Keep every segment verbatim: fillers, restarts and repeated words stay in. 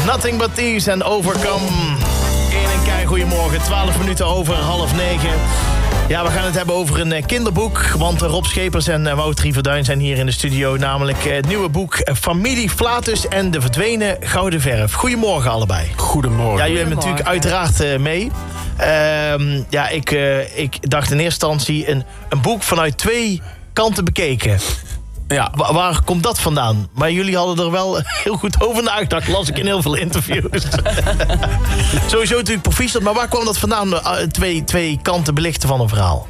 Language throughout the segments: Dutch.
Nothing But Thieves en Overcome. In een kei goeiemorgen, twaalf minuten over half negen. Ja, we gaan het hebben over een kinderboek. Want Rob Schepers en Wouter Rieverduin zijn hier in de studio. Namelijk het nieuwe boek Familie Flatus en de verdwenen gouden verf. Goedemorgen allebei. Goedemorgen. Ja, jullie hebben natuurlijk uiteraard uh, mee. Uh, ja, ik, uh, ik dacht in eerste instantie een, een boek vanuit twee kanten bekeken. Ja. Wa- waar komt dat vandaan? Maar jullie hadden er wel heel goed over nagedacht. Las ik in heel veel interviews. Sowieso natuurlijk proficiat. Maar waar kwam dat vandaan? Uh, twee, twee kanten belichten van een verhaal.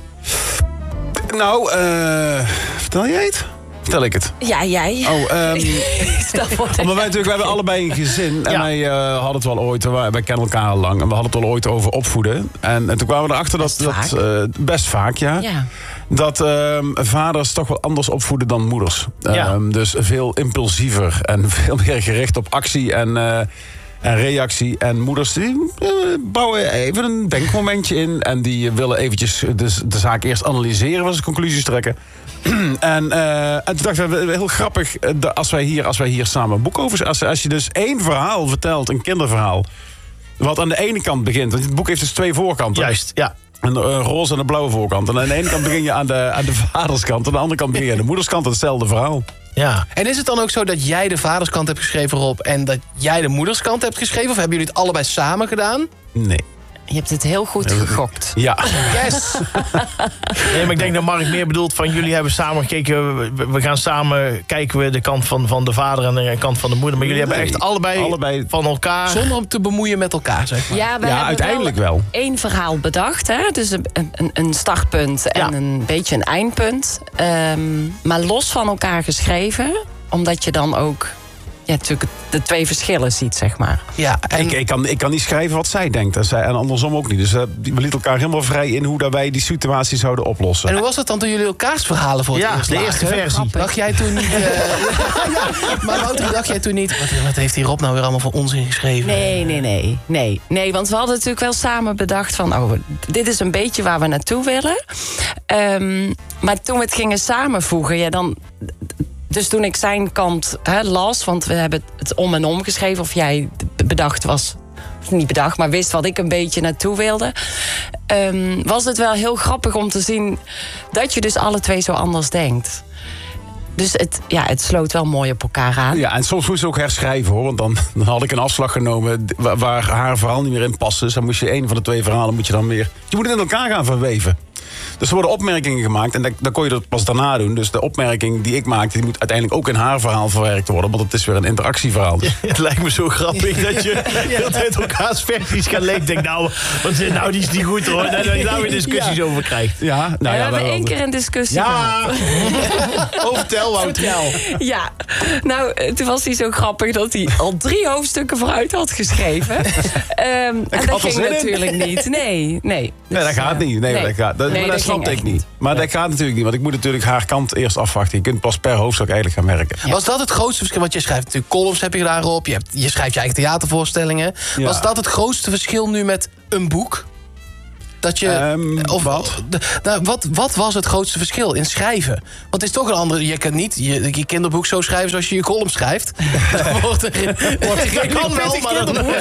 Nou, uh, vertel jij het? Vertel ik het? Ja, jij. Oh, um, omdat wij natuurlijk, we hebben allebei een gezin. En ja. wij uh, hadden het wel ooit, wij, wij kennen elkaar al lang. En we hadden het wel ooit over opvoeden. En, en toen kwamen we erachter best dat... Vaak. dat uh, best vaak, ja. Ja. Dat uh, vaders toch wel anders opvoeden dan moeders. Ja. Um, dus veel impulsiever en veel meer gericht op actie en... Uh, En reactie. En moeders die uh, bouwen even een denkmomentje in. En die willen eventjes de, de zaak eerst analyseren, waar ze conclusies trekken. en, uh, en toen dachten we, heel grappig, als wij hier, als wij hier samen een boek over... Als, als je dus één verhaal vertelt, een kinderverhaal... wat aan de ene kant begint... want het boek heeft dus twee voorkanten. Juist, ja. Een uh, roze en een blauwe voorkant. En aan de ene kant begin je aan de, aan de vaderskant... en aan de andere kant begin je aan de moederskant. Hetzelfde verhaal. Ja. En is het dan ook zo dat jij de vaderskant hebt geschreven, Rob... en dat jij de moederskant hebt geschreven? Of hebben jullie het allebei samen gedaan? Nee. Je hebt het heel goed gegokt. Ja. Yes! Nee, maar ik denk dat Mark meer bedoelt van... jullie hebben samen gekeken... we, we gaan samen kijken we de kant van, van de vader... en de kant van de moeder. Maar jullie Nee. hebben echt allebei, Allebei. van elkaar... Zonder om te bemoeien met elkaar, zeg maar. Ja, we Ja, hebben uiteindelijk wel. wel één verhaal bedacht. Hè? Dus een, een, een startpunt en Ja. een beetje een eindpunt. Um, maar los van elkaar geschreven. Omdat je dan ook ja, natuurlijk de twee verschillen ziet, zeg maar. Ja, en Ik, ik, kan, ik kan niet schrijven wat zij denkt. En, zij, en andersom ook niet. Dus uh, we lieten elkaar helemaal vrij in hoe dat wij die situatie zouden oplossen. En hoe was het dan toen jullie elkaars verhalen voor het Ja, eerst de lagen? eerste versie. Dacht jij toen niet... Uh, ja, maar Wouter, dacht jij toen niet... Wat, wat heeft die Rob nou weer allemaal voor onzin geschreven? Nee, nee, nee, nee. Nee, want we hadden natuurlijk wel samen bedacht van... oh, dit is een beetje waar we naartoe willen. Um, maar toen we het gingen samenvoegen, ja, dan... Dus toen ik zijn kant hè, las, want we hebben het om en om geschreven... of jij bedacht was, of niet bedacht, maar wist wat ik een beetje naartoe wilde... Um, was het wel heel grappig om te zien dat je dus alle twee zo anders denkt. Dus het, ja, het sloot wel mooi op elkaar aan. Ja, en soms moest ze ook herschrijven, hoor. Want dan, dan had ik een afslag genomen waar, waar haar verhaal niet meer in paste. Dus dan moest je één van de twee verhalen moet je dan weer... Je moet het in elkaar gaan verweven. Dus er worden opmerkingen gemaakt en dan kon je dat pas daarna doen. Dus de opmerking die ik maakte, die moet uiteindelijk ook in haar verhaal verwerkt worden. Want het is weer een interactieverhaal. Ja, het lijkt me zo grappig dat je heel tijd elkaars versies gaat lezen. Ik denk, nou, wat, nou, die is niet goed hoor. Dat je daar weer discussies Ja. over krijgt. Ja, nou we ja, hebben wel- één keer een discussie Ja, gehad. oh, vertel Wouter. Ja, nou, toen was hij zo grappig dat hij al drie hoofdstukken vooruit had geschreven. Um, en had dat er ging zin in. natuurlijk niet. Nee, nee. Nee, dat gaat niet. Nee, nee. dat, gaat, dat, Nee, maar dat dat ging snapte ik echt niet. niet. Maar dat gaat natuurlijk niet, want ik moet natuurlijk haar kant eerst afwachten. Je kunt pas per hoofdstuk eigenlijk gaan werken. Was dat het grootste verschil? Want je schrijft natuurlijk columns, heb je daarop. Je, hebt, je schrijft je eigen theatervoorstellingen. Ja. Was dat het grootste verschil nu met een boek? Dat je, Um, of, wat? d- Nou, wat? Wat was het grootste verschil in schrijven? Want het is toch een andere... Je kan niet je, je kinderboek zo schrijven zoals je je column schrijft. Dat wordt een, wordt een redelijk kan wel, pittig maar dat- kinderboek.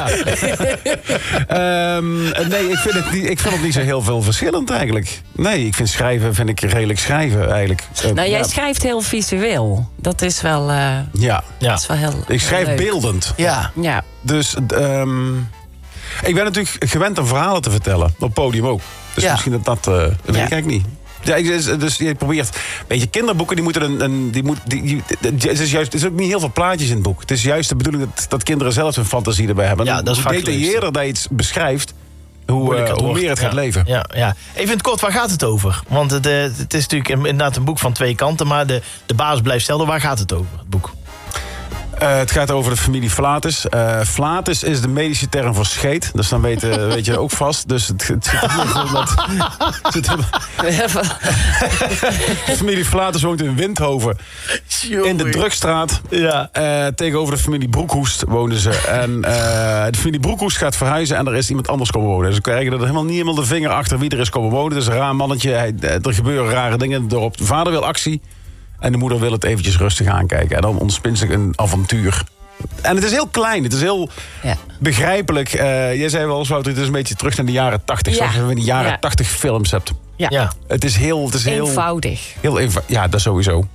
ja. Um, nee, ik vind, het niet, ik vind het niet zo heel veel verschillend eigenlijk. Nee, ik vind schrijven vind ik redelijk schrijven eigenlijk. Uh, Nou, jij ja, schrijft heel visueel. Dat is wel, uh, ja, Ja. dat is wel heel ik schrijf heel leuk. beeldend. Ja. Ja. Dus um, ik ben natuurlijk gewend om verhalen te vertellen. Op het podium ook. Dus Ja. misschien dat dat... Uh, dat weet ik Ja. eigenlijk niet. Ja, ik- dus, dus je probeert... Weet je, kinderboeken die moeten een... een die moet, die, die- het, is juist, het is ook niet heel veel plaatjes in het boek. Het is juist de bedoeling dat, dat kinderen zelf hun fantasie erbij hebben. Ja, dat is hoe vaak detailleerder dat je iets beschrijft... hoe, Moeilijk uh, het hoe wordt. meer het Ja. gaat leven. Ja, ja. Even in het kort, waar gaat het over? Want het, uh, het is natuurlijk inderdaad een boek van twee kanten... maar de, de basis blijft hetzelfde. Waar gaat het over, het boek? Uh, het gaat over de familie Flatus. Uh, Flatus is de medische term voor scheet. Dus dan weet, uh, weet je ook vast. Dus het, het zit er heel veel met... het zit er- de familie Flatus woont in Windhoven. In de Drugstraat. Ja. Uh, tegenover de familie Broekhoest woonden ze. En uh, de familie Broekhoest gaat verhuizen en er is iemand anders komen wonen. Dus ze krijgen er helemaal niet helemaal de vinger achter wie er is komen wonen. Dus een raar mannetje. Hij, er gebeuren rare dingen in het dorp. De vader wil actie. En de moeder wil het eventjes rustig aankijken. En dan ontspint zich een avontuur En het is heel klein, het is heel Ja. begrijpelijk. Uh, jij zei wel eens, Wouter, het is een beetje terug naar de jaren tachtig. Ja. Zoals je in de jaren Ja. tachtig films hebt. Ja. Ja. Het is heel... Het is heel Eenvoudig. Heel eenvoudig. Ja, dat sowieso.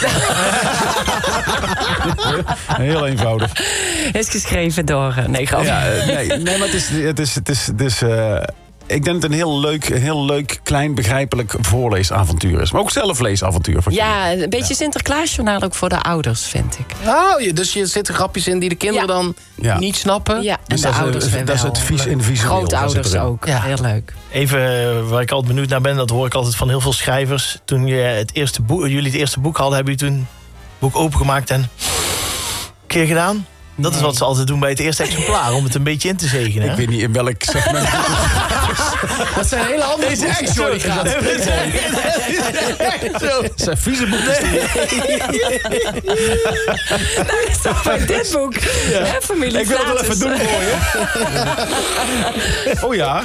Heel eenvoudig. Is geschreven door... uh, Nee, grapje. Ja, eh, nee, nee, maar het is... Het is, het is, het is uh, ik denk dat het een heel leuk, een heel leuk, klein, begrijpelijk voorleesavontuur is. Maar ook zelfleesavontuur. Voor Ja, een beetje Sinterklaasjournaal ook voor de ouders, vind ik. Oh, je- dus je zit er grapjes in die de kinderen Ja. dan Ja. niet snappen? Ja, en Dus de dat is, ouders uh, weer dat is wel. het vies in visueel. Grootouders ook. Ja. Heel leuk. Even uh, waar ik altijd benieuwd naar ben, dat hoor ik altijd van heel veel schrijvers. Toen je het eerste boek, jullie het eerste boek hadden, hebben jullie toen het boek opengemaakt en een keer gedaan? Dat is Nee. wat ze altijd doen bij het eerste exemplaar, om het een beetje in te zegenen. Ik hè? weet niet in welk segment. Dat zijn hele andere Deze boekjes, echt hoor, zo. die gaat. Zo. Dat zijn vieze boekjes. Nou, is toch bij dit boek. Hè, familie Ik wil het wel Flatus. even doen voor je. Oh ja.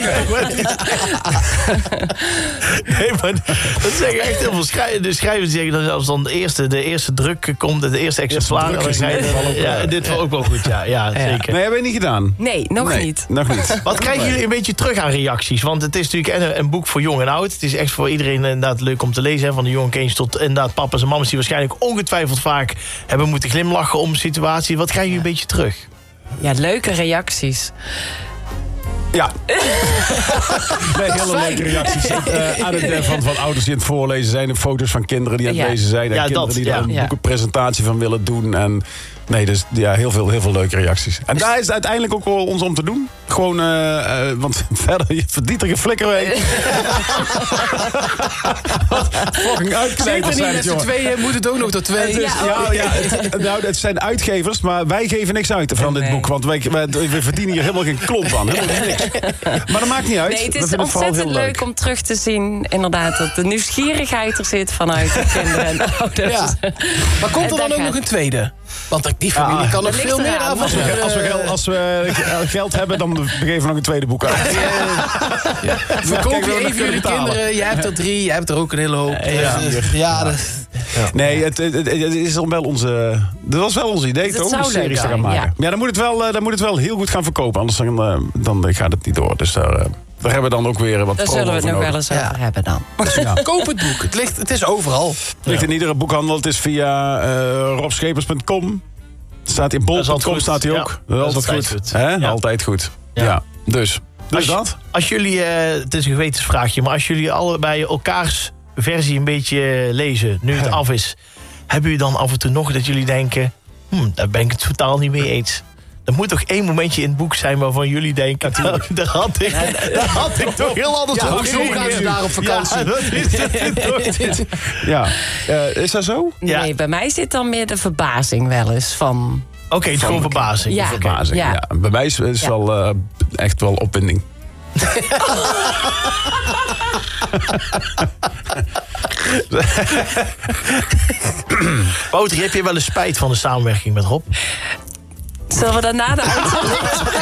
Nee, maar dat zeggen echt heel veel schrijvers. De schrijvers zeggen dat als dan de eerste, de eerste druk komt, de eerste exemplaar. druk dan is ga je- in ieder geval ook, ja, eh, dit was ook wel goed, ja, ja, zeker. Nee, heb je niet gedaan? Nee, nog Nee, niet. Nog niet. Wat krijgen jullie een beetje terug aan reacties? Want het is natuurlijk een, een boek voor jong en oud. Het is echt voor iedereen inderdaad leuk om te lezen. Hè? Van de jonge kindjes tot inderdaad papa's en mama's die waarschijnlijk ongetwijfeld vaak hebben moeten glimlachen om situatie. Wat krijgen jullie een beetje terug? Ja, leuke reacties. Ja. Nee, hele leuke reacties. Uh, aan het, uh, van, van ouders die aan het voorlezen zijn. En foto's van kinderen die aan het Ja. lezen zijn. En Ja, kinderen dat, die ja. daar een Ja. boekenpresentatie van willen doen. En nee, dus ja, heel veel, heel veel leuke reacties. En daar is het uiteindelijk ook wel ons om te doen. Gewoon, uh, uh, want verder, je verdient er geen flikker mee. Wat fucking Zeker uitknijpers niet zijn met het, z'n jongen. tweeën, moet het ook nog door twee. Het is, ja, ja, het, nou, het zijn uitgevers, maar wij geven niks uit van dit Nee. boek. Want wij, wij, we verdienen hier helemaal geen klomp aan. Helemaal niks. Maar dat maakt niet uit. Nee, het We is vinden vooral ontzettend heel leuk om terug te zien, inderdaad, dat de nieuwsgierigheid er zit vanuit de kinderen en de ouders. Ja. Maar komt er En dan daar ook gaat- nog een tweede? Want die familie Ja, kan nog dat veel ligt meer eraan. aan. Als we, als, we geld, als we geld hebben, dan geven we nog een tweede boek uit. Verkoop Kijk, we je nog even jullie kunnen betalen. kinderen. Jij hebt er drie, jij hebt er ook een hele hoop. Ja. Dus, ja, dat, Nee, het, het, het is dan wel onze. Dat was wel ons idee, Dus het toch? Om zou leuk series te gaan zijn, maken. Ja, ja. dan, moet het wel, eh, dan moet het wel heel goed gaan verkopen. Anders dan, eh, dan gaat het niet door. Dus daar, eh, daar hebben we dan ook weer wat Daar promo zullen we het voor nog wel nodig. eens over Ja. hebben dan. koop het boek. Het, ligt, het is overal. Het ligt in iedere boekhandel. Het is via uh, robschepers punt com. Staat in bol Dat is punt com altijd staat hij goed. ook. Ja, Dat is dat is altijd altijd goed. goed. Hè? Ja. Altijd goed. Ja. Ja. Dus, dus Als, dat. als jullie, eh, het is een gewetensvraagje, maar als jullie allebei elkaars versie een beetje lezen, nu het af is, hebben jullie dan af en toe nog dat jullie denken, hm, daar ben ik het totaal niet mee eens? Er moet toch één momentje in het boek zijn waarvan jullie denken, nou, daar had ik, daar had ik toch heel anders Ja, over hoezo gaan ze gereageerd. daar op vakantie? Ja, dat is het toch. Ja. Uh, is dat zo? Ja. Nee, bij mij zit dan meer de verbazing wel eens van... Oké, het is gewoon verbazing. Ja. Oké. Verbazing. Ja. Ja. Bij mij is het Ja. wel uh, echt wel opwinding. Wouter, heb je wel eens spijt van de samenwerking met Rob? Zullen we dat na de uitzending?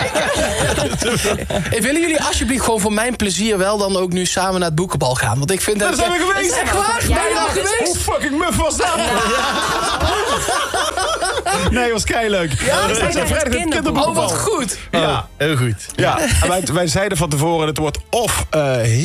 Hey, willen jullie alsjeblieft gewoon voor mijn plezier wel dan ook nu samen naar het boekenbal gaan? Want ik vind dat... Daar zijn we geweest. Is echt waar? Ja, Ben je ja, al dat is geweest? Hoe fucking muf was dat? Nee, was keileuk. Ja, we zijn zijn naar het vrijdag het kinderboek. Oh, wat goed. Ja, Heel goed. ja. En wij, wij zeiden van tevoren, het wordt of uh,